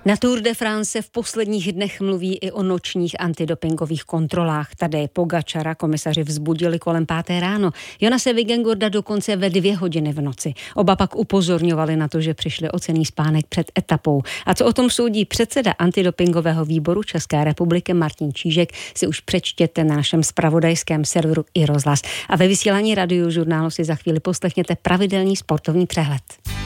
Na Tour de France se v posledních dnech mluví i o nočních antidopingových kontrolách. Tadeje Pogačara komisaři vzbudili kolem 5. ráno. Jonase Vingegaarda dokonce ve 2 hodiny v noci. Oba pak upozorňovali na to, že přišli o cenný spánek před etapou. A co o tom soudí předseda antidopingového výboru České republiky Martin Čížek, si už přečtěte na našem zpravodajském serveru iRozhlas. A ve vysílání Radiožurnálu si za chvíli poslechněte pravidelný sportovní přehled.